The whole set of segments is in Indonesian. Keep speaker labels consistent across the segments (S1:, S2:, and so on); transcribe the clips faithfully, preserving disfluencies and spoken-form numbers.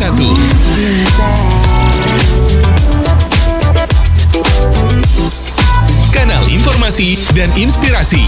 S1: satu. Kanal informasi dan inspirasi.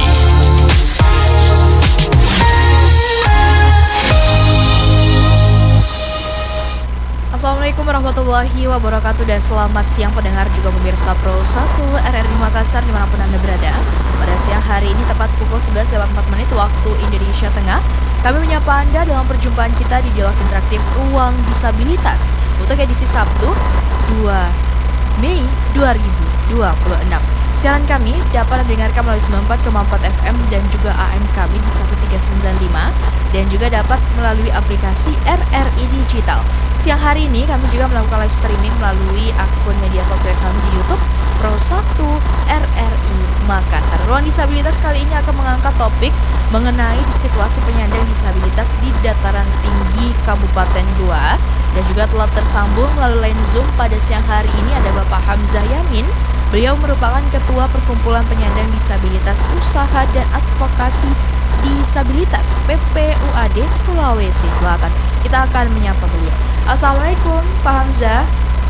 S2: Assalamualaikum warahmatullahi wabarakatuh dan selamat siang pendengar juga pemirsa Pro satu R R I Makassar dimanapun Anda berada. Pada siang hari ini tepat pukul sebelas lewat empat menit waktu Indonesia Tengah, kami menyapa Anda dalam perjumpaan kita di dialog interaktif Ruang Disabilitas untuk edisi Sabtu dua Mei dua ribu dua puluh enam. Siaran kami dapat didengarkan melalui sembilan puluh empat koma empat F M dan juga A M kami di seratus tiga puluh sembilan koma lima dan juga dapat melalui aplikasi R R I Digital. Siang hari ini kami juga melakukan live streaming melalui akun media sosial kami di YouTube Pro satu R R I Makassar. Ruang Disabilitas kali ini akan mengangkat topik mengenai situasi penyandang disabilitas di dataran tinggi Kabupaten Goa dan juga telah tersambung melalui line Zoom pada siang hari ini ada Bapak Hamzah Yamin. Beliau merupakan Ketua Perkumpulan Penyandang Disabilitas Usaha dan Advokasi Disabilitas P P U A D Sulawesi Selatan. Kita akan menyapa beliau. Assalamualaikum Pak Hamzah.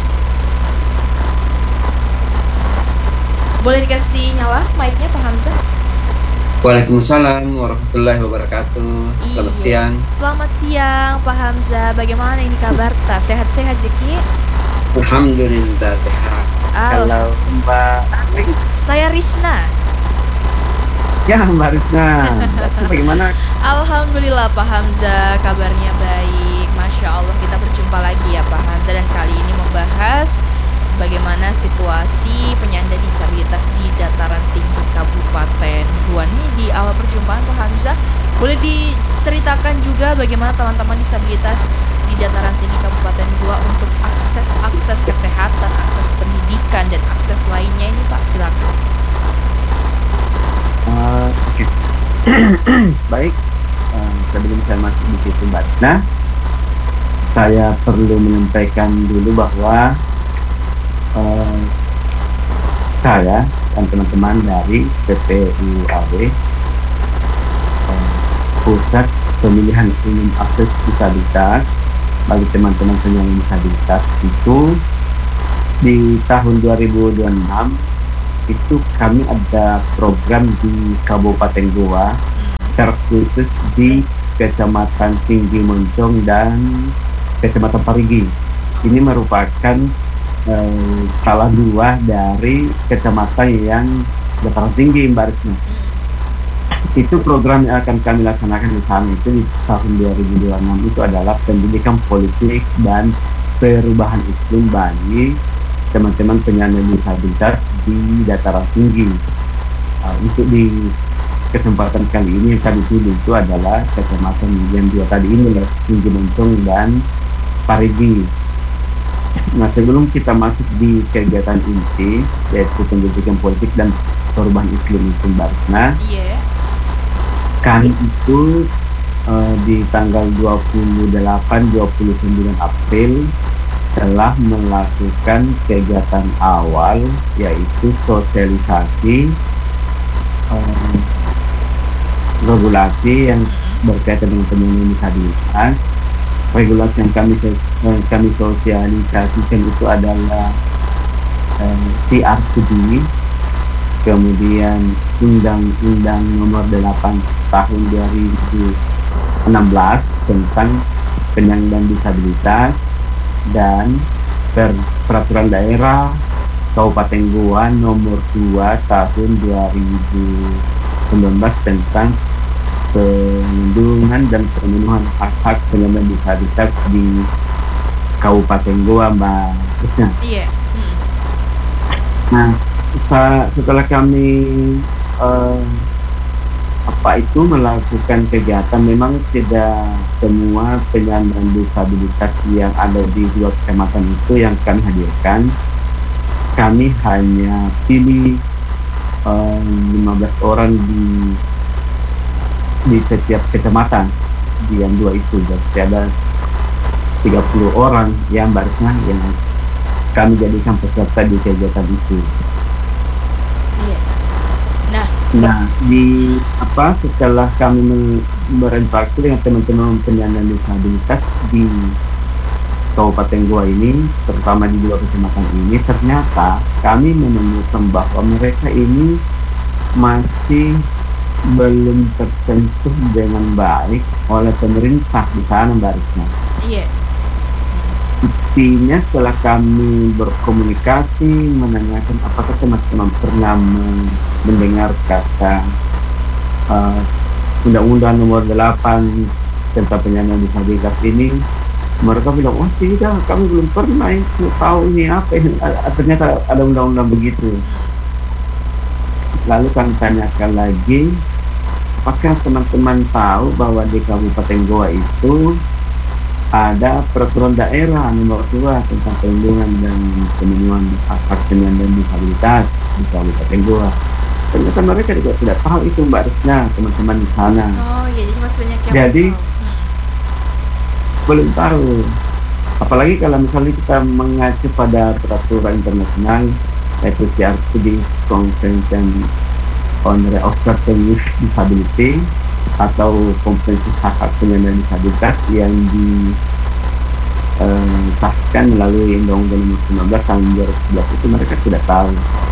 S2: Boleh dikasih nyala mic-nya Pak Hamzah?
S3: Waalaikumsalam warahmatullahi wabarakatuh. Selamat
S2: Iya.
S3: siang.
S2: Selamat siang Pak Hamzah. Bagaimana ini kabar? Tak sehat-sehat Jeki?
S3: Alhamdulillah sehat.
S2: Al-
S4: Halo Mbak Aning.
S2: Saya Risna.
S4: Ya Mbak Rizna. Bapak bagaimana?
S2: Alhamdulillah Pak Hamzah, kabarnya baik. Masya Allah, kita berjumpa lagi ya Pak Hamzah. Dan kali ini membahas bagaimana situasi penyandang disabilitas di dataran tinggi Kabupaten Goa. Nih di awal perjumpaan Pak Hamzah, boleh diceritakan juga bagaimana teman-teman disabilitas di dataran tinggi Kabupaten Goa untuk akses-akses kesehatan, akses pendidikan, dan akses lainnya ini Pak, silakan.
S4: Uh, Oke. Baik. Uh, sebelum saya masuk di situ Mbak Rizna, saya perlu menyampaikan dulu bahwa uh, saya dan teman-teman dari P P U A D uh, Pusat Pemilihan Umum Akses Disabilitas bagi teman-teman penyandang disabilitas itu di tahun dua ribu dua puluh enam itu kami ada program di Kabupaten Goa terkhusus di Kecamatan Tinggi Moncong dan Kecamatan Parigi. Ini merupakan eh, salah dua dari kecamatan yang dataran tinggi Mbak Risma. Itu program yang akan kami laksanakan di sana itu di tahun dua ribu dua puluh enam itu adalah pendidikan politik dan perubahan iklim bagi teman-teman penyandang disabilitas di dataran tinggi. Uh, untuk di kesempatan kali ini yang kami pilih itu adalah kecamatan yang dua tadi ini ya, Tinggi Moncong dan Parigi. Nah, sebelum kita masuk di kegiatan inti yaitu pendidikan politik dan perubahan iklim itu Mbak Risna,
S2: Iya.
S4: kami itu uh, di tanggal dua puluh delapan dua puluh sembilan April telah melakukan kegiatan awal yaitu sosialisasi um, regulasi yang berkaitan dengan penyandang disabilitas. Regulasi yang kami yang kami sosialisasikan itu adalah um, C R T D, kemudian Undang-Undang Nomor delapan Tahun dua ribu enam belas tentang penyandang disabilitas dan per, peraturan daerah Kabupaten Goa nomor dua tahun dua ribu sembilan belas tentang perlindungan dan pemenuhan hak-hak penyandang disabilitas di Kabupaten Goa Mbak Risna.
S2: Iya. Hmm.
S4: Nah, setelah kami uh, apa itu melakukan kegiatan, memang tidak semua penyandang disabilitas yang ada di dua kecamatan itu yang kami hadirkan. Kami hanya pilih um, lima belas orang di di setiap kecamatan di yang dua itu. Jadi ada tiga puluh orang yang barisnya yang kami jadikan peserta di kegiatan itu.
S2: Iya. Nah,
S4: Nah, di apa setelah kami berinteraksi dengan teman-teman penyandang disabilitas di Kabupaten Goa ini, terutama di dua kecamatan ini, ternyata kami menemukan bahwa mereka ini masih belum tersentuh dengan baik oleh pemerintah di sana, Mbak Risma.
S2: Iya.
S4: Buktinya setelah kami berkomunikasi, menanyakan apakah teman-teman pernah men- mendengar kata uh, Undang-Undang Nomor delapan tentang penyandang disabilitas ini, mereka bilang, oh tidak, kami belum pernah itu tahu ini apa ini. A- Ternyata ada undang-undang begitu. Lalu kami tanyakan lagi, apakah teman-teman tahu bahwa di Kabupaten Goa itu ada peraturan daerah nomor dua tentang perlindungan dan pemenuhan hak penyandang disabilitas di Kabupaten Goa? Ternyata mereka juga tidak tahu itu, Mbak Risna, teman-teman di sana.
S2: Oh iya, jadi masih banyak yang
S4: Jadi,
S2: belum tahu.
S4: belum tahu. Apalagi kalau misalnya kita mengacu pada peraturan internasional, yaitu C R P D, Convention on the Rights of Persons with Disability, atau Konvensi Hak Hak Penyandang Disabilitas yang disahkan melalui Undang-Undang Nomor sembilan belas tahun dua ribu sebelas itu, mereka tidak tahu.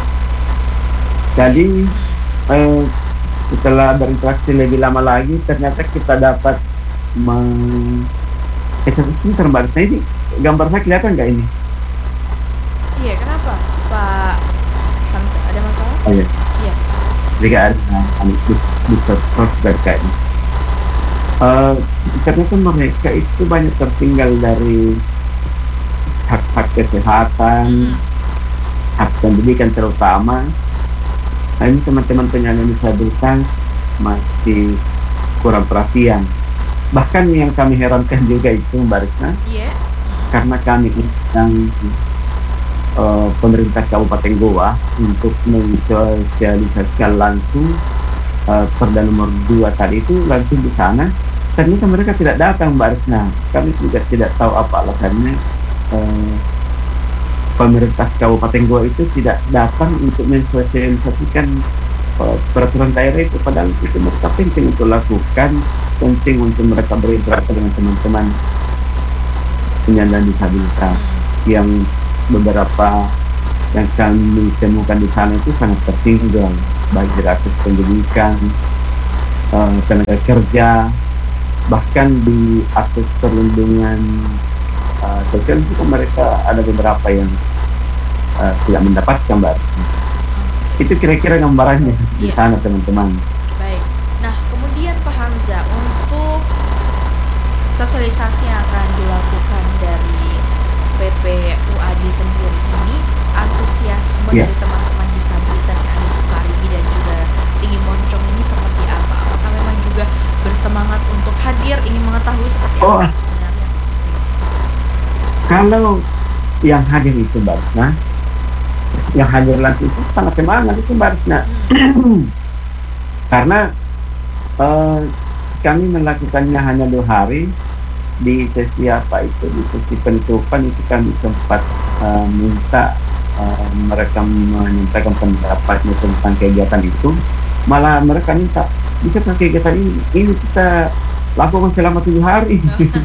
S4: Jadi eh, setelah berinteraksi lebih lama lagi, ternyata kita dapat meng eh sebentar Mbak Risna, ini gambar saya kelihatan nggak ini?
S2: Iya, kenapa Pak Hamzah, ada masalah?
S4: Oh iya,
S2: Iya.
S4: jika ada anu bisa terus kayaknya. Eh, ternyata mereka itu banyak tertinggal dari hak-hak kesehatan, hak pendidikan terutama. Nah, ini teman-teman penyandang disabilitas masih kurang perhatian. Bahkan yang kami herankan juga itu, Mbak Risna,
S2: Iya.
S4: karena kami yang uh, pemerintah Kabupaten Goa untuk mensosialisasikan langsung uh, Perda Nomor dua tadi itu langsung di sana, ternyata mereka tidak datang, Mbak Risna. Kami juga tidak tahu apa alasannya. Uh, pemerintah Kabupaten Goa itu tidak datang untuk mensosialisasikan uh, peraturan daerah itu, padahal itu mereka penting untuk lakukan, penting untuk mereka berinteraksi dengan teman-teman penyandang disabilitas yang beberapa yang kami temukan di sana itu sangat tertinggal, baik dari akses pendidikan, uh, tenaga kerja, bahkan di akses perlindungan uh, sosial juga mereka ada beberapa yang uh, tidak mendapatkan, Mbak. Itu kira-kira gambarannya di
S2: Iya.
S4: sana, teman-teman.
S2: Baik. Nah, kemudian Pak Hamzah, untuk sosialisasi yang akan dilakukan dari P P U A D sendiri ini, antusiasme
S4: Iya.
S2: dari teman-teman disabilitas yang ada di Paribi dan juga Tinggi Moncong ini seperti apa? Apakah memang juga bersemangat untuk hadir, ingin mengetahui seperti
S4: Oh.
S2: apa sebenarnya?
S4: Kalau yang hadir itu, Mbak Risna, yang hadir langsung itu sangat semangat itu, Mbak Risna. Karena eh, kami melakukannya hanya dua hari. Di sesi apa itu, di sesi penutupan itu kami sempat eh, minta eh, mereka menyampaikan pendapatnya tentang kegiatan itu. Malah mereka minta, bisa kan kegiatan ini, ini kita lakukan selama tujuh hari.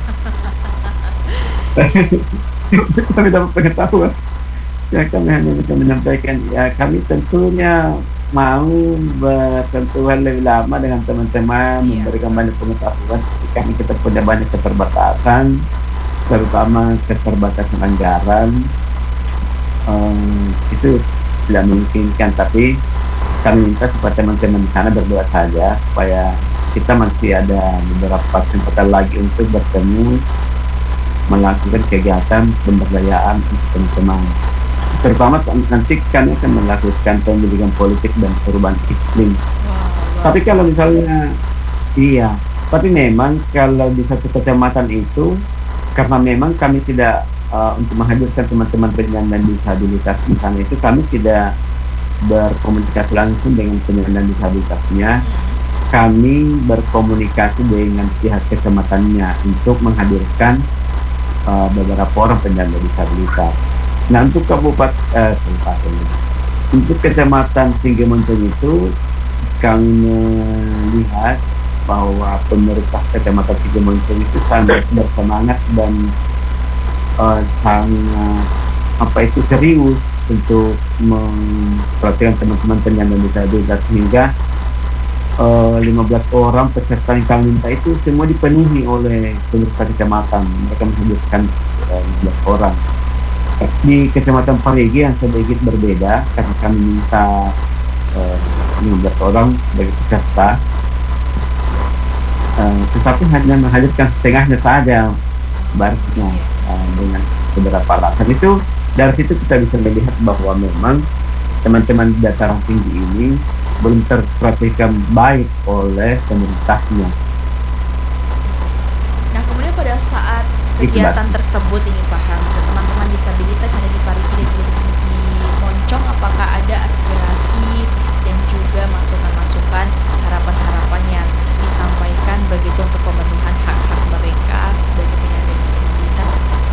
S4: Kami dapat pengetahuan. Ya, kami hanya bisa menyampaikan, ya kami tentunya mau bersentuhan lebih lama dengan teman-teman,
S2: Iya.
S4: memberikan banyak pengetahuan. Kami kita punya banyak keterbatasan, terutama keterbatasan anggaran. Ehm, itu tidak memungkinkan, tapi kami minta supaya teman-teman di sana berdoa saja supaya kita masih ada beberapa kesempatan lagi untuk bertemu, melakukan kegiatan pemberdayaan untuk teman-teman. Terutama nanti kami akan melakukan pendidikan politik dan perubahan iklim.
S2: Wow,
S4: Tapi kalau misalnya, iya, tapi memang kalau di satu kecamatan itu, karena memang kami tidak uh, untuk menghadirkan teman-teman penyandang disabilitas di sana itu, kami tidak berkomunikasi langsung dengan penyandang disabilitasnya. Kami berkomunikasi dengan pihak kecamatannya untuk menghadirkan uh, beberapa orang penyandang disabilitas. Nah, untuk kabupaten, eh, kabupaten, untuk kecamatan Tinggi Moncong itu, kami melihat bahwa pemerintah kecamatan Tinggi Moncong itu sangat bersemangat dan uh, sangat apa itu serius untuk memperhatikan teman-teman penyandang disabilitas, sehingga uh, lima belas orang peserta yang kami minta itu semua dipenuhi oleh pemerintah kecamatan. Mereka menghadirkan uh, lima belas orang. Di kecamatan Parigi yang sedikit berbeda karena kami minta uh, lima belas orang sebagai peserta, uh, tetapi hanya menghadirkan setengahnya saja barisnya uh, dengan beberapa alasan. Itu dari situ kita bisa melihat bahwa memang teman-teman di dataran tinggi ini belum terperhatikan baik oleh pemerintahnya.
S2: Nah, kemudian pada saat kegiatan tersebut ini Pak Hamzah, teman-teman disabilitas yang ada di Parigi dan juga di Moncong, apakah ada aspirasi dan juga masukan-masukan, harapan-harapan yang disampaikan begitu untuk pemenuhan hak-hak mereka sebagai penyandang disabilitas?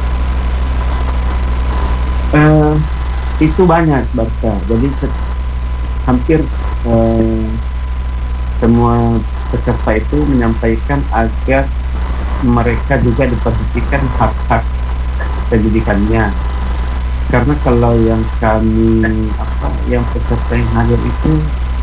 S4: Uh, itu banyak, Barca. Jadi se- hampir uh, semua peserta itu menyampaikan agar mereka juga diperhatikan hak-hak pendidikannya. Karena kalau yang kami apa yang peserta yang hadir itu,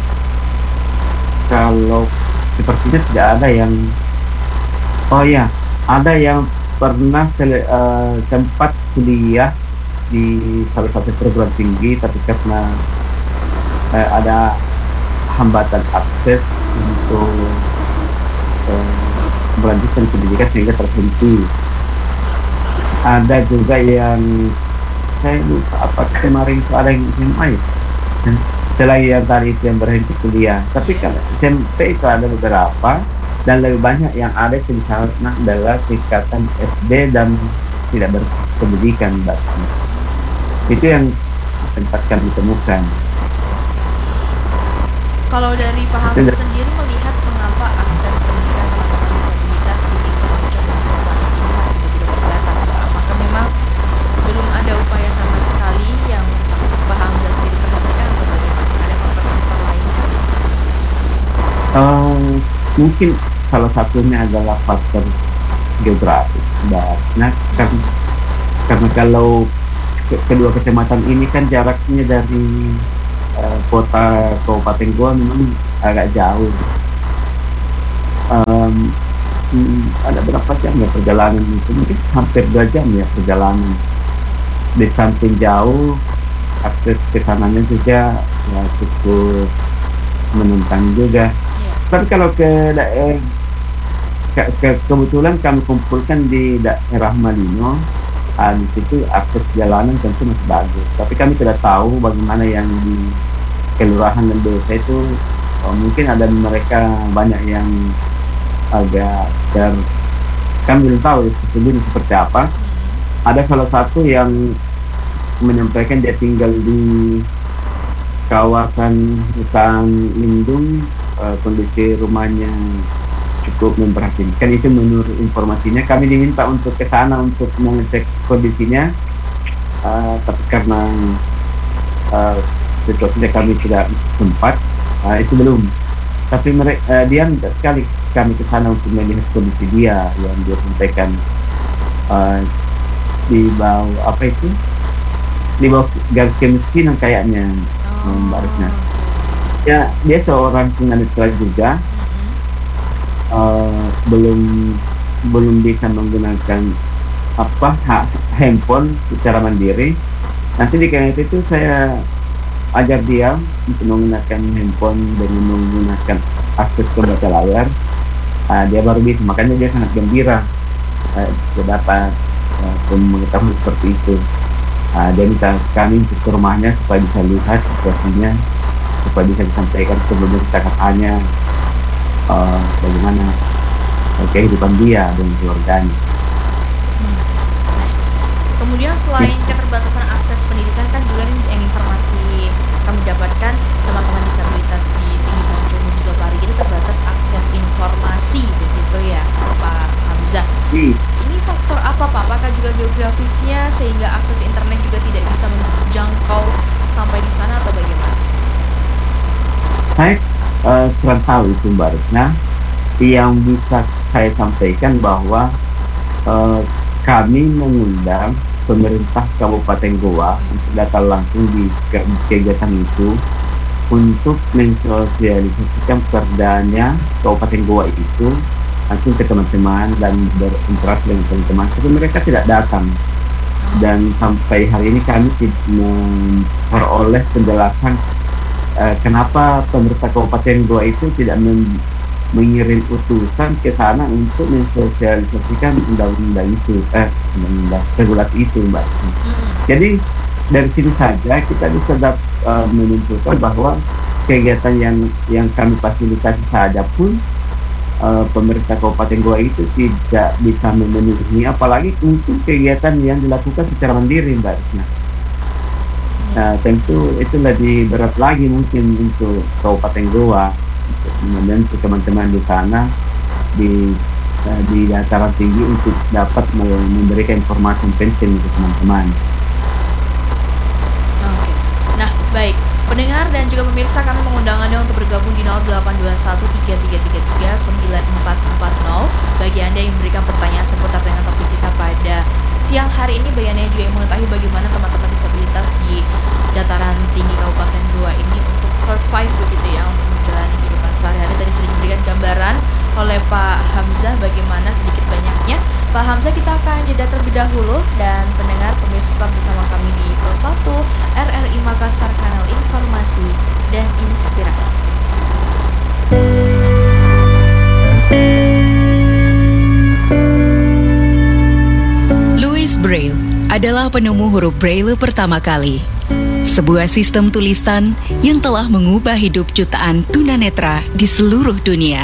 S4: kalau sepertinya tidak ada yang oh ya ada yang pernah sele, uh, sempat kuliah di salah satu perguruan tinggi, tapi karena uh, ada hambatan akses untuk uh, melanjutkan pendidikan sehingga terhenti. Ada juga yang saya lupa apa kemarin itu ada yang S M A ya, selain yang tadi itu yang berhenti kuliah. Tapi kalau S M P itu ada beberapa, dan lebih banyak yang ada di sana adalah tingkatan S D dan tidak berpendidikan bahkan. Itu yang sempat kami temukan.
S2: Kalau dari Pak Hamzah sendiri melihat mengapa akses pendidikan teman-teman disabilitas di lingkungan Moncong dan Parigi ini masih begitu terbatas, Pak? Apakah memang belum ada upaya sama sekali yang Pak Hamzah sendiri perhatikan atau bagaimana? Ada faktor-faktor lain?
S4: Uh, mungkin salah satunya adalah faktor geografis. Nah, karena, karena kalau ke- kedua kecamatan ini kan jaraknya dari uh, kota Kabupaten Goa memang agak jauh. Um, hmm, ada berapa jam ya perjalanan itu? Mungkin hampir dua jam ya perjalanan. Di samping jauh, akses ke sananya juga ya cukup menentang juga.
S2: Iya.
S4: Tapi kalau ke daerah ke- ke- kebetulan kami kumpulkan di daerah Malino, ah, di situ akses jalanan tentu masih bagus. Tapi kami tidak tahu bagaimana yang di kelurahan dan desa itu. Oh, mungkin ada mereka banyak yang agak ter kami belum tahu sesungguhnya seperti apa. Ada salah satu yang menyampaikan dia tinggal di kawasan hutan lindung, eh, kondisi rumahnya cukup memprihatinkan. Itu menurut informasinya. Kami diminta untuk ke sana untuk mengecek kondisinya, eh, tapi karena eh, situasinya kami tidak sempat, eh, itu belum. Tapi mereka uh, dia minta sekali kami ke sana untuk melihat kondisi dia yang dia sampaikan, uh, di bawah apa itu di bawah garis kemiskinan kayaknya,
S2: Oh.
S4: Mbak Risna. Ya, dia seorang tunanetra juga, uh, belum belum bisa menggunakan apa ha, handphone secara mandiri. Nanti di kayak itu saya ajar dia untuk menggunakan handphone dan menggunakan akses ke baca layar. Uh, dia baru bisa, makanya dia sangat gembira uh, dia dapat uh, mengetahui seperti itu. Uh, dia minta kami untuk ke rumahnya supaya bisa lihat situasinya, supaya bisa disampaikan sebelumnya kita katanya uh, bagaimana uh, kehidupan dia dan keluarganya.
S2: Kemudian selain keterbatasan akses pendidikan, kan juga nih yang informasi kami dapatkan, teman-teman disabilitas di Tinggi Moncong dan juga Parigi itu terbatas akses informasi, begitu ya Pak Hamzah.
S4: Iya.
S2: Ini faktor apa Pak? Apakah juga geografisnya sehingga akses internet juga tidak bisa menjangkau sampai di sana atau bagaimana?
S4: Saya uh, kurang tahu itu Mbak Risna. Yang bisa saya sampaikan bahwa uh, kami mengundang pemerintah Kabupaten Goa untuk datang langsung di ke- kegiatan itu untuk mensosialisasikan perdanya Kabupaten Goa itu langsung ke teman-teman dan berinteraksi dengan teman-teman. Tapi mereka tidak datang, dan sampai hari ini kami tidak memperoleh penjelasan uh, kenapa pemerintah Kabupaten Goa itu tidak men- mengirim utusan ke sana untuk mensosialisasikan undang-undang itu, eh, undang-undang regulasi itu, Mbak. Jadi dari sini saja kita bisa dap- uh, menunjukkan bahwa kegiatan yang yang kami fasilitasi saja pun uh, pemerintah Kabupaten Goa itu tidak bisa memenuhi, apalagi untuk kegiatan yang dilakukan secara mandiri, Mbak. Nah, tentu itu lebih berat lagi mungkin untuk Kabupaten Goa, kemudian teman-teman di sana di uh, di dataran tinggi untuk dapat memberikan informasi yang penting untuk teman-teman.
S2: Oke. Nah, baik. Pendengar dan juga pemirsa, kami mengundang Anda untuk bergabung di nol delapan dua satu tiga tiga tiga tiga sembilan empat empat nol bagi Anda yang memberikan pertanyaan seputar dengan topik kita pada siang hari ini. Bagi Anda juga yang mengetahui bagaimana teman-teman disabilitas di dataran tinggi Kabupaten Goa ini untuk survive begitu ya, untuk menjalani kehidupan sehari-hari. Tadi sudah diberikan gambaran oleh Pak Hamzah bagaimana sedikit banyaknya. Pak Hamzah, kita akan jeda terlebih dahulu, dan pendengar pemirsa tetap bersama kami di Pro satu R R I Makassar, kanal informasi dan inspirasi.
S5: Louis Braille adalah penemu huruf Braille pertama kali. Sebuah sistem tulisan yang telah mengubah hidup jutaan tunanetra di seluruh dunia.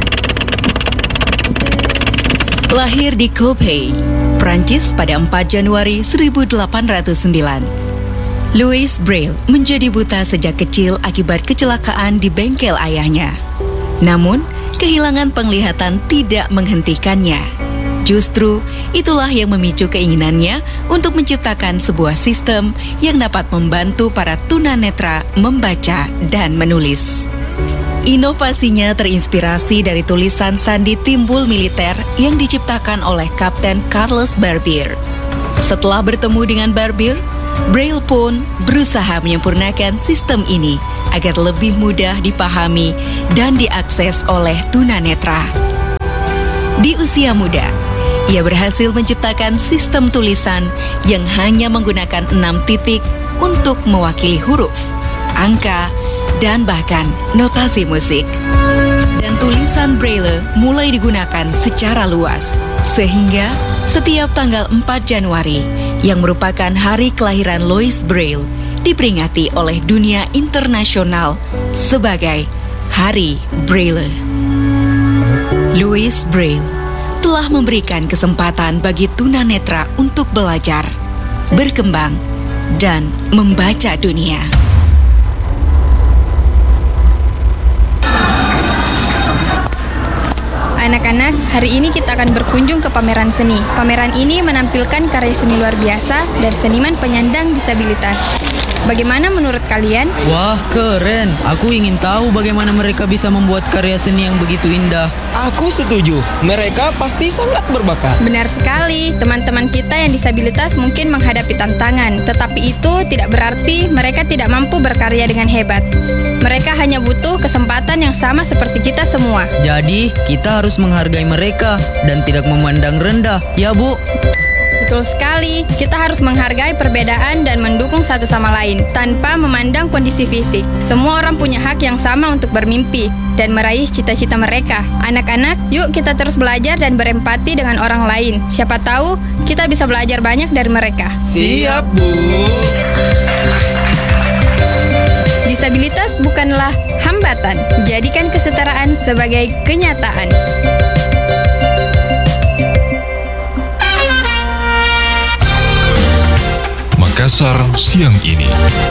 S5: Lahir di Copenhagen, Prancis pada empat Januari seribu delapan ratus sembilan. Louis Braille menjadi buta sejak kecil akibat kecelakaan di bengkel ayahnya. Namun, kehilangan penglihatan tidak menghentikannya. Justru, itulah yang memicu keinginannya untuk menciptakan sebuah sistem yang dapat membantu para tunanetra membaca dan menulis. Inovasinya terinspirasi dari tulisan sandi timbul militer yang diciptakan oleh Kapten Carlos Barbier. Setelah bertemu dengan Barbier, Braille pun berusaha menyempurnakan sistem ini agar lebih mudah dipahami dan diakses oleh tunanetra. Di usia muda, ia berhasil menciptakan sistem tulisan yang hanya menggunakan enam titik untuk mewakili huruf, angka, dan bahkan notasi musik. Dan tulisan Braille mulai digunakan secara luas, sehingga setiap tanggal empat Januari, yang merupakan hari kelahiran Louis Braille, diperingati oleh dunia internasional sebagai Hari Braille. Louis Braille telah memberikan kesempatan bagi tunanetra untuk belajar, berkembang, dan membaca dunia.
S6: Anak-anak, hari ini kita akan berkunjung ke pameran seni. Pameran ini menampilkan karya seni luar biasa dari seniman penyandang disabilitas. Bagaimana menurut kalian?
S7: Wah, keren. Aku ingin tahu bagaimana mereka bisa membuat karya seni yang begitu indah.
S8: Aku setuju. Mereka pasti sangat berbakat.
S6: Benar sekali. Teman-teman kita yang disabilitas mungkin menghadapi tantangan, tetapi itu tidak berarti mereka tidak mampu berkarya dengan hebat. Mereka hanya butuh kesempatan yang sama seperti kita semua.
S7: Jadi, kita harus menghargai mereka dan tidak memandang rendah. Ya, Bu?
S6: Betul sekali, kita harus menghargai perbedaan dan mendukung satu sama lain tanpa memandang kondisi fisik. Semua orang punya hak yang sama untuk bermimpi dan meraih cita-cita mereka. Anak-anak, yuk kita terus belajar dan berempati dengan orang lain. Siapa tahu kita bisa belajar banyak dari mereka.
S8: Siap, Bu.
S6: Disabilitas bukanlah hambatan, jadikan kesetaraan sebagai kenyataan.
S1: Makassar siang ini.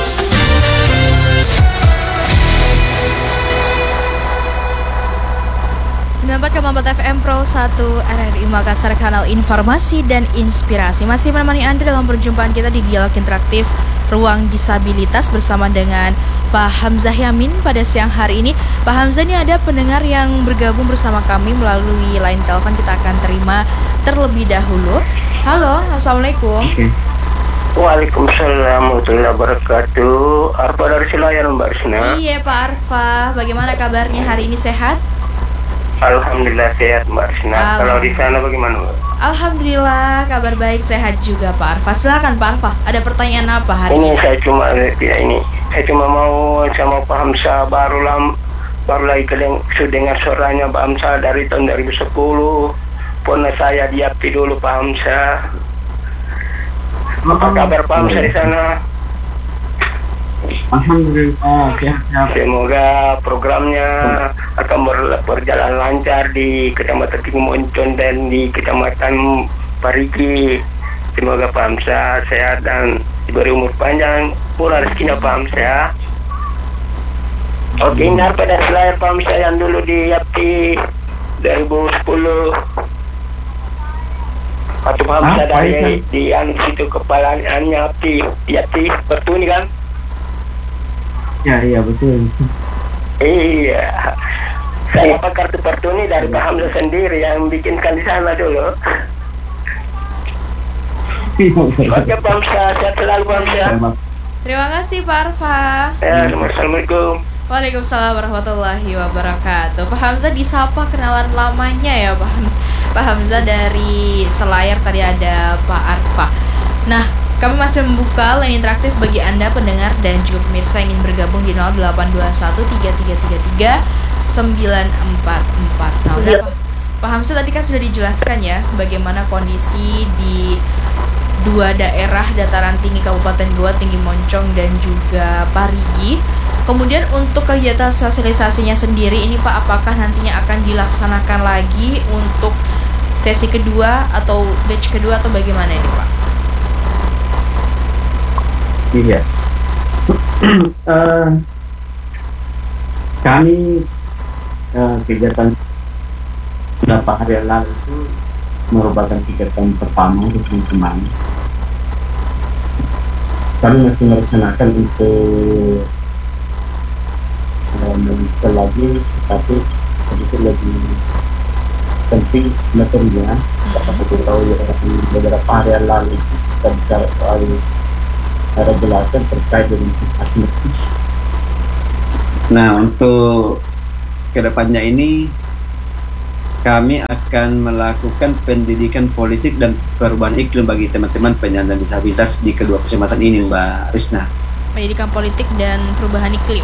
S2: sembilan puluh empat koma empat F M Pro satu R R I Makassar, kanal informasi dan inspirasi. Masih menemani Anda dalam perjumpaan kita di Dialog Interaktif Ruang Disabilitas bersama dengan Pak Hamzah Yamin pada siang hari ini. Pak Hamzah, ini ada pendengar yang bergabung bersama kami melalui line telepon. Kita akan terima terlebih dahulu. Halo, assalamualaikum.
S4: Oke.
S9: Waalaikumsalam warahmatullahi wabarakatuh. Arfa dari Selayar, Mbak Risna.
S2: Iya Pak Arfa, bagaimana kabarnya hari ini, sehat?
S9: Alhamdulillah sehat, Mbak Risna.
S2: Alhamdulillah.
S9: Kalau di sana bagaimana, Mbak?
S2: Alhamdulillah, kabar baik, sehat juga Pak Arfa. Silakan Pak Arfa, ada pertanyaan apa hari
S9: Ini
S2: ini?
S9: saya cuma ya ini, saya cuma mau sama Pak Hamzah baru lam, baru lagi kedeng, dengar suaranya Pak Hamzah dari tahun dua ribu sepuluh. Pernah saya diapi dulu Pak Hamzah. Apa kabar Pak Hamzah di sana?
S4: Alhamdulillah, sehat-sehat.
S9: Semoga programnya akan ber- berjalan lancar di Kecamatan Tingmoncon dan di Kecamatan Parigi. Semoga Pak Hamzah sehat dan diberi umur panjang, murah rezekinya Pak Hamzah. Oke, ini pada Selayar Pak Hamzah yang dulu di Yapti dua ribu sepuluh. Waktu Pak Hamzah
S4: Ah,
S9: dari
S4: baik,
S9: di yang situ kepala Yapti, Yapti Pertuni kan?
S4: Ya, iya betul.
S9: Iya, saya dapat kartu Pertuni dari Pak Hamzah sendiri yang bikinkan di sana dulu. Oke Pak Hamzah, sehat selalu Pak Hamzah.
S2: Terima kasih Pak Arfa.
S9: Ya, Assalamualaikum.
S2: Waalaikumsalam warahmatullahi wabarakatuh. Pak Hamzah disapa kenalan lamanya ya Pak Ham- Pak Hamzah dari Selayar, tadi ada Pak Arfa. Nah, kami masih membuka line interaktif bagi Anda pendengar dan juga pemirsa yang ingin bergabung di nol delapan dua satu tiga tiga tiga tiga sembilan empat empat nol. Nah, Pak- Pak Hamzah tadi kan sudah dijelaskan ya bagaimana kondisi di dua daerah dataran tinggi Kabupaten Goa, Tinggi Moncong dan juga Parigi. Kemudian untuk kegiatan sosialisasinya sendiri ini Pak, apakah nantinya akan dilaksanakan lagi untuk sesi kedua atau batch kedua atau bagaimana ini Pak?
S4: Iya. Eh, kami eh, kegiatan beberapa hari yang lalu itu merupakan kegiatan pertama untuk teman-teman. Kami masih merencanakan untuk eh, melanjutkan lagi, tapi sedikit lebih penting materinya. Dapat kita tahu ya, beberapa hari yang lalu kita bicara soal regulasi terkait dengan investasi.
S3: Nah, untuk kedepannya ini kami akan melakukan pendidikan politik dan perubahan iklim bagi teman-teman penyandang disabilitas di kedua kecamatan ini, Mbak Risna.
S2: Pendidikan politik dan perubahan iklim.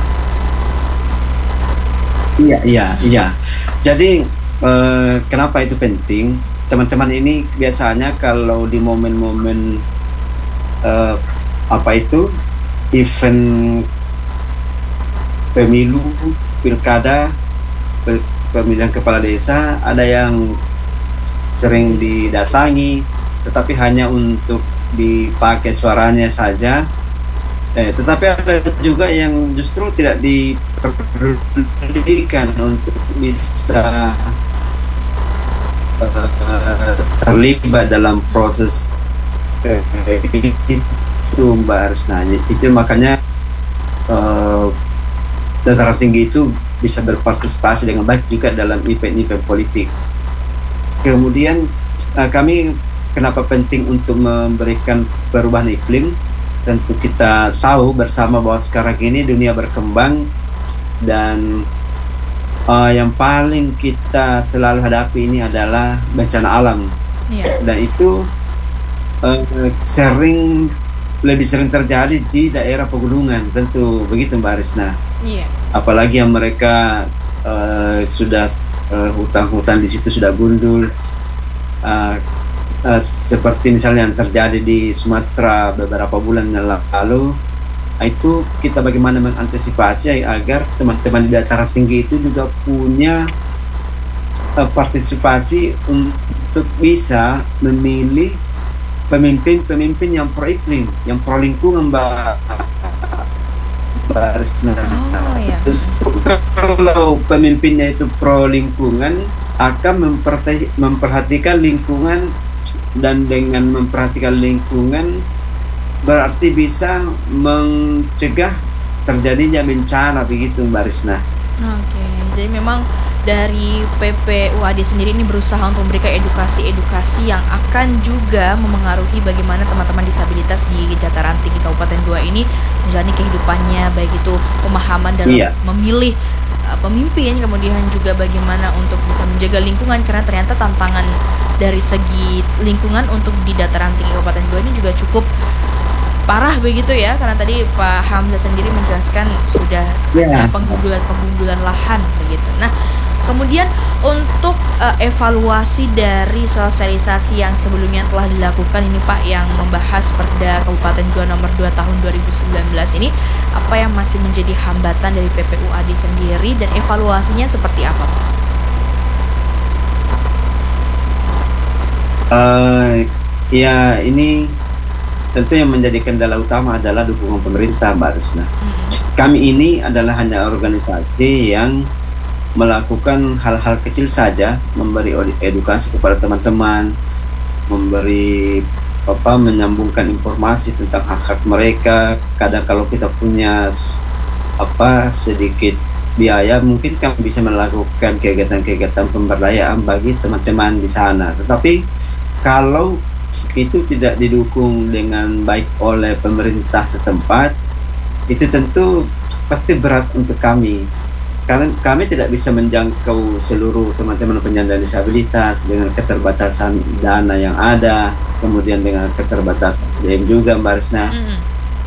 S3: Iya, iya, iya. Jadi eh, kenapa itu penting? Teman-teman ini biasanya kalau di momen-momen eh, apa itu event pemilu, pilkada, pe- pemilihan kepala desa, ada yang sering didatangi, tetapi hanya untuk dipakai suaranya saja. Eh, tetapi ada juga yang justru tidak diperlukan untuk bisa uh, terlibat dalam proses eh, itu, Mbak Arsna. Itu makanya uh, dataran tinggi itu bisa berpartisipasi dengan baik juga dalam event-event politik. Kemudian uh, kami kenapa penting untuk memberikan perubahan iklim? Tentu kita tahu bersama bahwa sekarang ini dunia berkembang dan uh, yang paling kita selalu hadapi ini adalah bencana alam.
S2: Iya.
S3: Dan itu uh, sering lebih sering terjadi di daerah pegunungan, tentu begitu Mbak Risna.
S2: Iya.
S3: Apalagi yang mereka uh, sudah uh, hutan-hutan di situ sudah gundul, uh, uh, seperti misalnya yang terjadi di Sumatera beberapa bulan yang lalu. Itu kita bagaimana mengantisipasi agar teman-teman di dataran tinggi itu juga punya uh, partisipasi untuk bisa memilih pemimpin-pemimpin yang pro iklim, yang pro lingkungan, Mbak Mbak Risna.
S2: Oh, iya.
S3: Kalau pemimpinnya itu pro lingkungan, akan memperhati- memperhatikan lingkungan, dan dengan memperhatikan lingkungan berarti bisa mencegah terjadinya bencana, begitu Mbak Risna.
S2: Oke, jadi memang dari P P U A D sendiri ini berusaha untuk memberikan edukasi-edukasi yang akan juga memengaruhi bagaimana teman-teman disabilitas di dataran tinggi Kabupaten Goa ini menjalani kehidupannya, baik itu pemahaman dalam
S3: Iya.
S2: memilih uh, pemimpin, kemudian juga bagaimana untuk bisa menjaga lingkungan, karena ternyata tantangan dari segi lingkungan untuk di dataran tinggi Kabupaten Goa ini juga cukup parah begitu ya, karena tadi Pak Hamzah sendiri menjelaskan sudah
S4: Ya.
S2: ada penggundulan-penggundulan lahan begitu. Nah, kemudian untuk uh, evaluasi dari sosialisasi yang sebelumnya telah dilakukan ini Pak, yang membahas Perda Kabupaten Goa nomor dua tahun dua ribu sembilan belas ini, apa yang masih menjadi hambatan dari P P U A D sendiri dan evaluasinya seperti apa Pak?
S3: Uh, ya ini tentu yang menjadi kendala utama adalah dukungan pemerintah, Mbak Rusna. Kami ini adalah hanya organisasi yang melakukan hal-hal kecil saja, memberi edukasi kepada teman-teman, memberi apa, menyambungkan informasi tentang hak-hak mereka. Kadang kalau kita punya apa sedikit biaya, mungkin kami bisa melakukan kegiatan-kegiatan pemberdayaan bagi teman-teman di sana. Tetapi kalau itu tidak didukung dengan baik oleh pemerintah setempat, itu tentu pasti berat untuk kami, karena kami tidak bisa menjangkau seluruh teman-teman penyandang disabilitas dengan keterbatasan dana yang ada, kemudian dengan keterbatasan S D M juga, Mbak Risna. Mm.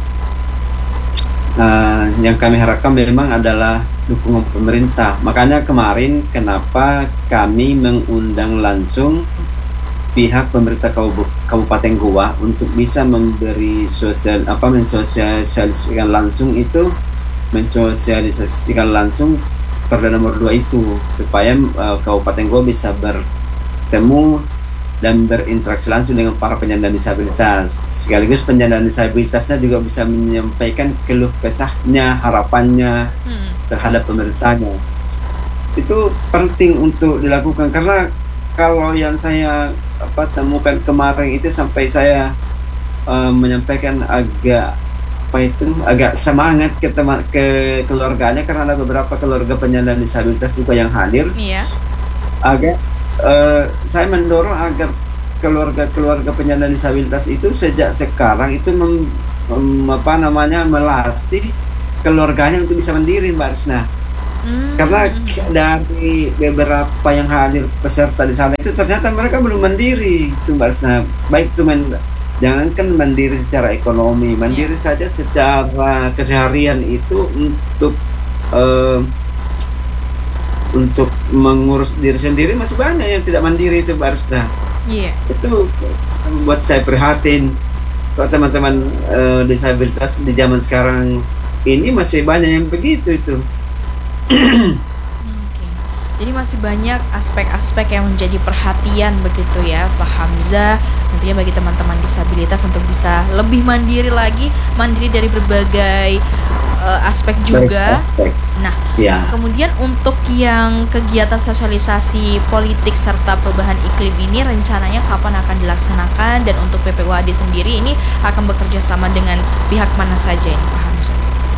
S3: Uh, yang kami harapkan memang adalah dukungan pemerintah. Makanya kemarin kenapa kami mengundang langsung pihak pemerintah Kabupaten Goa untuk bisa memberi sosial apa mensosialisasikan langsung itu mensosialisasikan langsung Perda nomor dua itu, supaya uh, Kabupaten Goa bisa bertemu dan berinteraksi langsung dengan para penyandang disabilitas, sekaligus penyandang disabilitasnya juga bisa menyampaikan keluh kesahnya, harapannya hmm. terhadap pemerintahnya. Itu penting untuk dilakukan, karena kalau yang saya apa temukan kemarin itu sampai saya uh, menyampaikan agak apa itu agak semangat ke teman ke keluarganya, karena ada beberapa keluarga penyandang disabilitas juga yang hadir. Iya. Agak uh, saya mendorong agar keluarga-keluarga penyandang disabilitas itu sejak sekarang itu mem, mem, apa namanya melatih keluarganya untuk bisa mandiri, Mbak Risna. Hmm. Karena dari beberapa yang hadir peserta di sana itu ternyata mereka belum mandiri, itu Mbak Risna. Baik itu men, jangankan mandiri secara ekonomi, mandiri yeah. saja secara keseharian itu untuk uh, untuk mengurus diri sendiri masih banyak yang tidak mandiri itu, Mbak Risna. Iya. Yeah. Itu membuat saya prihatin. Kalau teman-teman uh, disabilitas di zaman sekarang ini masih banyak yang begitu itu.
S2: Oke. Jadi masih banyak aspek-aspek yang menjadi perhatian begitu ya Pak Hamzah, tentunya bagi teman-teman disabilitas untuk bisa lebih mandiri lagi, mandiri dari berbagai uh, aspek juga. Aspek. Nah, ya. Kemudian untuk yang kegiatan sosialisasi politik serta perubahan iklim ini rencananya kapan akan dilaksanakan, dan untuk P P U A D sendiri ini akan bekerja sama dengan pihak mana saja ini Pak Hamzah?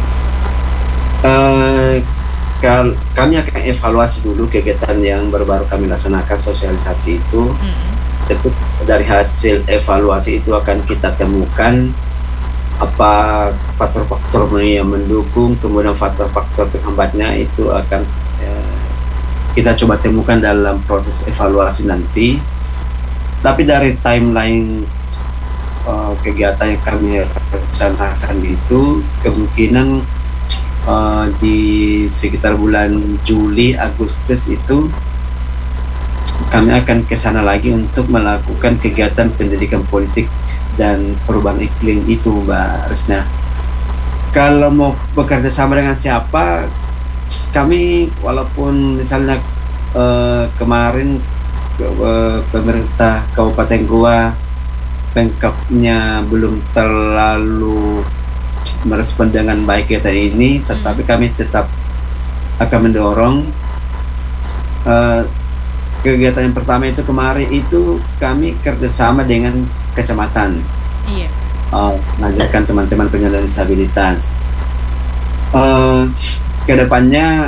S3: Uh, Kami akan evaluasi dulu kegiatan yang baru-baru kami laksanakan sosialisasi itu. Mm-hmm. Tentu dari hasil evaluasi itu akan kita temukan apa faktor-faktor yang mendukung, kemudian faktor-faktor penghambatnya itu akan eh, kita coba temukan dalam proses evaluasi nanti. Tapi dari timeline uh, kegiatan yang kami rencanakan itu kemungkinan Uh, di sekitar bulan Juli Agustus itu kami akan ke sana lagi untuk melakukan kegiatan pendidikan politik dan perubahan iklim itu, Mbak Risna. Kalau mau bekerja sama dengan siapa, kami walaupun misalnya uh, kemarin uh, pemerintah Kabupaten Goa pengkapnya belum terlalu merespon dengan baik kita ini, tetapi kami tetap akan mendorong uh, kegiatan yang pertama itu kemarin itu kami kerjasama dengan kecamatan, iya. uh, mengajarkan teman-teman penyandang disabilitas. Uh, kedepannya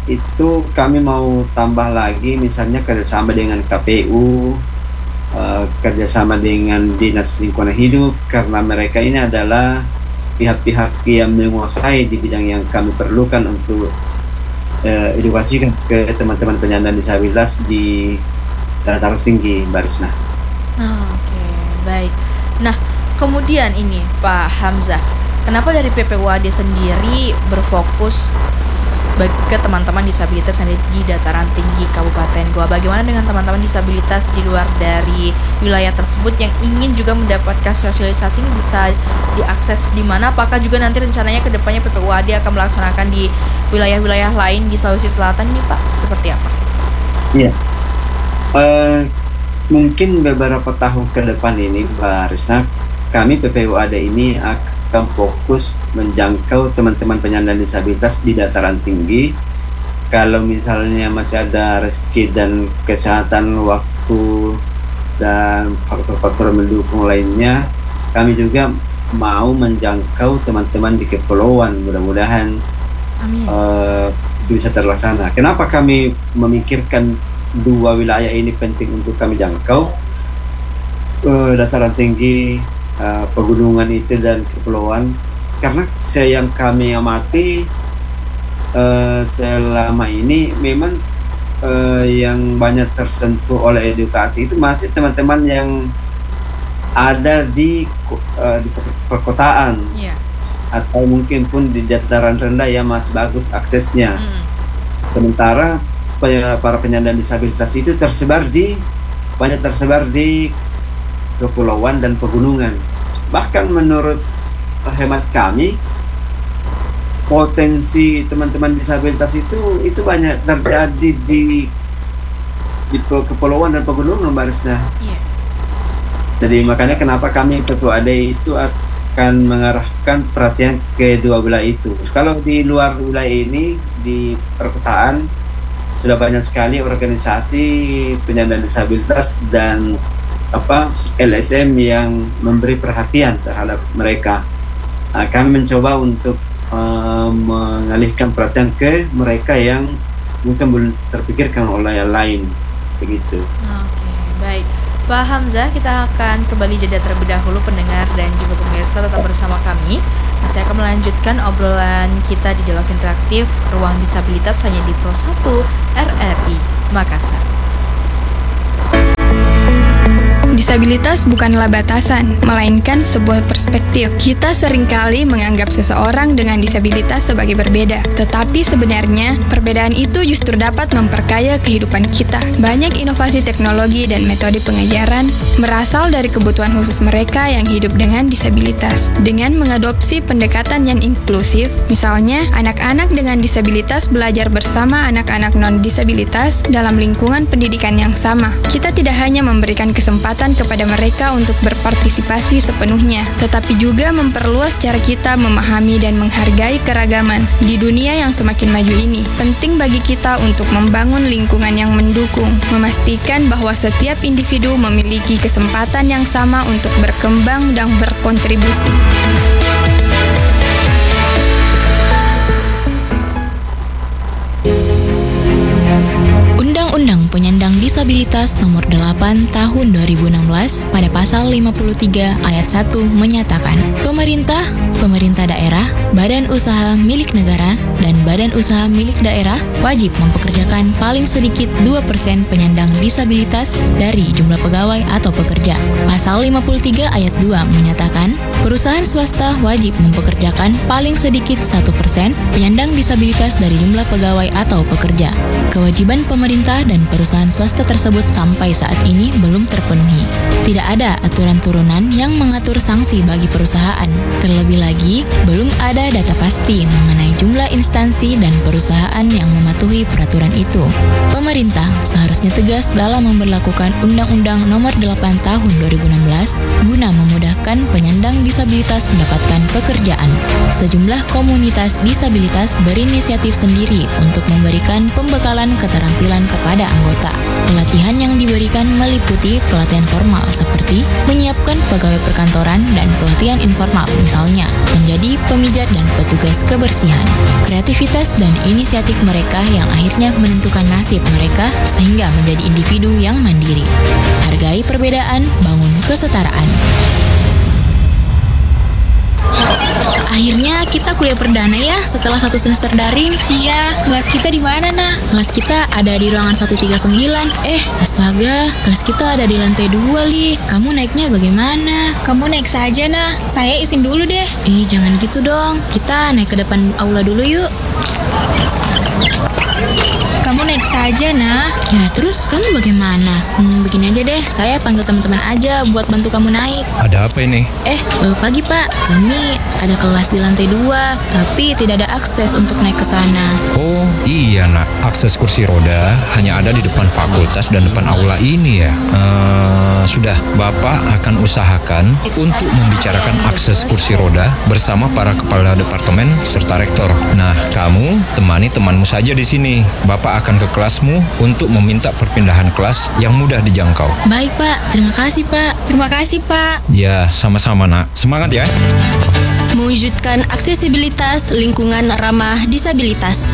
S3: itu kami mau tambah lagi, misalnya kerjasama dengan K P U, uh, kerjasama dengan Dinas Lingkungan Hidup, karena mereka ini adalah pihak-pihak yang menguasai di bidang yang kami perlukan untuk uh, edukasi ke teman-teman penyandang disabilitas di dataran tinggi, Mbak Risna.
S2: Oh, Oke, okay. Baik. Nah, kemudian ini Pak Hamzah, kenapa dari P P U A D sendiri berfokus ke teman-teman disabilitas yang ada di dataran tinggi Kabupaten Goa? Bagaimana dengan teman-teman disabilitas di luar dari wilayah tersebut yang ingin juga mendapatkan sosialisasi ini, bisa diakses di mana? Apakah juga nanti rencananya ke depannya P P U A D akan melaksanakan di wilayah-wilayah lain di Sulawesi Selatan ini, Pak? Seperti apa?
S3: Iya. Uh, mungkin beberapa tahun ke depan ini, Mbak Risna, kami P P U A D ini akan fokus menjangkau teman-teman penyandang disabilitas di dataran tinggi. Kalau misalnya masih ada rezeki dan kesehatan, waktu, dan faktor-faktor mendukung lainnya, kami juga mau menjangkau teman-teman di kepulauan. Mudah-mudahan uh, bisa terlaksana. Kenapa kami memikirkan dua wilayah ini penting untuk kami jangkau? Uh, dataran tinggi, uh, pegunungan itu dan kepulauan, karena yang kami amati uh, selama ini memang uh, yang banyak tersentuh oleh edukasi itu masih teman-teman yang ada di, uh, di perkotaan, yeah. Atau mungkin pun di dataran rendah yang masih bagus aksesnya. Mm. Sementara para penyandang disabilitas itu tersebar di banyak tersebar di kepulauan dan pegunungan. Bahkan menurut hemat kami, potensi teman-teman disabilitas itu itu banyak terjadi di di kepulauan dan pegunungan, Mbak Risna. Yeah. Jadi makanya kenapa kami P P U A D itu akan mengarahkan perhatian ke dua wilayah itu. Kalau di luar wilayah ini, di perkotaan, sudah banyak sekali organisasi penyandang disabilitas dan apa L S M yang memberi perhatian terhadap mereka. Nah, kami mencoba untuk uh, mengalihkan perhatian ke mereka yang mungkin belum terpikirkan oleh yang lain, begitu.
S2: Oke, baik. Pak Hamzah, kita akan kembali jeda terlebih dahulu. Pendengar dan juga pemirsa tetap bersama kami. Saya akan melanjutkan obrolan kita di Dialog Interaktif Ruang Disabilitas hanya di Pro satu R R I Makassar.
S6: Disabilitas bukanlah batasan, melainkan sebuah perspektif. Kita seringkali menganggap seseorang dengan disabilitas sebagai berbeda, tetapi sebenarnya perbedaan itu justru dapat memperkaya kehidupan kita. Banyak inovasi teknologi dan metode pengajaran berasal dari kebutuhan khusus mereka yang hidup dengan disabilitas. Dengan mengadopsi pendekatan yang inklusif, misalnya anak-anak dengan disabilitas belajar bersama anak-anak non-disabilitas dalam lingkungan pendidikan yang sama. Kita tidak hanya memberikan kesempatan kepada mereka untuk berpartisipasi sepenuhnya, tetapi juga memperluas cara kita memahami dan menghargai keragaman. Di dunia yang semakin maju ini, penting bagi kita untuk membangun lingkungan yang mendukung, memastikan bahwa setiap individu memiliki kesempatan yang sama untuk berkembang dan berkontribusi.
S10: Undang-Undang Penyandang Disabilitas Nomor delapan Tahun dua ribu enam belas pada pasal lima puluh tiga ayat satu menyatakan, pemerintah, pemerintah daerah, badan usaha milik negara, dan badan usaha milik daerah wajib mempekerjakan paling sedikit dua persen penyandang disabilitas dari jumlah pegawai atau pekerja. Pasal lima puluh tiga ayat dua menyatakan, perusahaan swasta wajib mempekerjakan paling sedikit satu persen penyandang disabilitas dari jumlah pegawai atau pekerja. Kewajiban pemerintah dan perusahaan swasta tersebut sampai saat ini belum terpenuhi. Tidak ada aturan turunan yang mengatur sanksi bagi perusahaan. Terlebih lagi, belum ada data pasti mengenai jumlah instansi dan perusahaan yang mematuhi peraturan itu. Pemerintah seharusnya tegas dalam memberlakukan Undang-Undang Nomor delapan Tahun dua ribu enam belas guna memudahkan memudahkan penyandang disabilitas mendapatkan pekerjaan. Sejumlah komunitas disabilitas berinisiatif sendiri untuk memberikan pembekalan keterampilan kepada anggota. Pelatihan yang diberikan meliputi pelatihan formal seperti menyiapkan pegawai perkantoran dan pelatihan informal, misalnya menjadi pemijat dan petugas kebersihan. Kreativitas dan inisiatif mereka yang akhirnya menentukan nasib mereka sehingga menjadi individu yang mandiri. Hargai perbedaan, bangun kesetaraan. Akhirnya kita kuliah perdana ya setelah satu semester daring.
S6: Iya, kelas kita di mana, Nah?
S10: Kelas kita ada di ruangan seratus tiga puluh sembilan. Eh, astaga, kelas kita ada di lantai dua, Li. Kamu naiknya bagaimana?
S6: Kamu naik saja, Nah. Saya izin dulu deh.
S10: Ih, jangan gitu dong. Kita naik ke depan aula dulu yuk.
S6: Kamu naik saja, Nah.
S10: Ya, terus kamu bagaimana? Hmm, begini aja deh, saya panggil teman-teman aja buat bantu kamu naik.
S1: Ada apa ini?
S10: Eh, eh, pagi Pak. Kami ada kelas di lantai dua, tapi tidak ada akses untuk naik ke sana.
S1: Oh iya nak, akses kursi roda hanya ada di depan fakultas dan depan aula ini ya. Uh, sudah, Bapak akan usahakan untuk membicarakan akses kursi roda bersama para kepala departemen serta rektor. Nah, kamu temani temanmu saja di sini. Bapak akan ke kelasmu untuk meminta perpindahan kelas yang mudah dijangkau.
S10: Baik Pak, terima kasih Pak.
S6: Terima kasih, Pak.
S1: Ya, sama-sama nak. Semangat ya.
S11: Mewujudkan aksesibilitas lingkungan ramah disabilitas.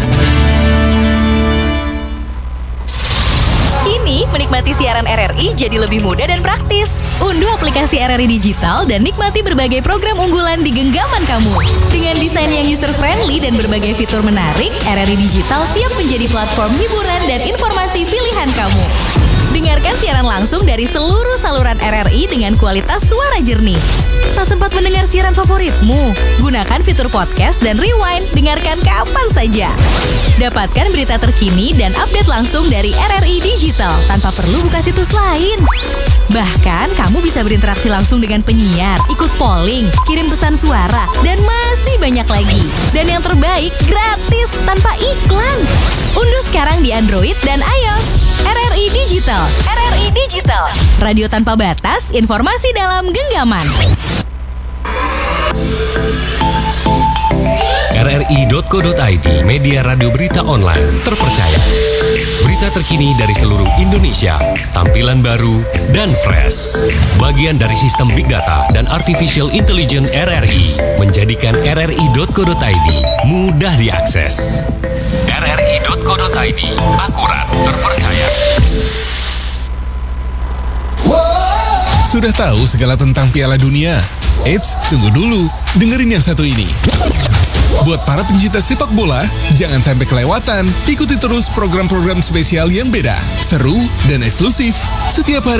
S12: Kini, menikmati siaran R R I jadi lebih mudah dan praktis. Unduh aplikasi R R I Digital dan nikmati berbagai program unggulan di genggaman kamu. Dengan desain yang user-friendly dan berbagai fitur menarik, R R I Digital siap menjadi platform hiburan dan informasi pilihan kamu. Dengarkan siaran langsung dari seluruh saluran R R I dengan kualitas suara jernih. Tak sempat mendengar siaran favoritmu? Gunakan fitur podcast dan rewind, dengarkan kapan saja. Dapatkan berita terkini dan update langsung dari R R I Digital tanpa perlu buka situs lain. Bahkan, kamu bisa berinteraksi langsung dengan penyiar, ikut polling, kirim pesan suara, dan masih banyak lagi. Dan yang terbaik, gratis tanpa iklan. Unduh sekarang di Android dan iOS. R R I Digital. R R I Digital. Radio tanpa batas, informasi dalam genggaman.
S13: R R I titik co titik i d, media radio berita online terpercaya. Berita terkini dari seluruh Indonesia, tampilan baru dan fresh. Bagian dari sistem Big Data dan Artificial Intelligence R R I menjadikan R R I titik co titik i d mudah diakses. R R I titik co titik i d, akurat, terpercaya.
S14: Sudah tahu segala tentang Piala Dunia? Eits, tunggu dulu, dengerin yang satu ini. Buat para pencinta sepak bola, jangan sampai kelewatan. Ikuti terus program-program spesial yang beda, seru, dan eksklusif setiap hari.